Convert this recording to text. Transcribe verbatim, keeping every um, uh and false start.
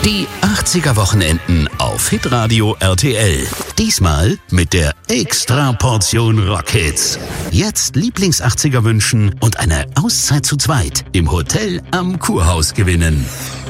Die achtziger-Wochenenden auf Hitradio R T L. Diesmal mit der Extra-Portion Rockhits. Jetzt Lieblings-achtziger wünschen und eine Auszeit zu zweit im Hotel am Kurhaus gewinnen.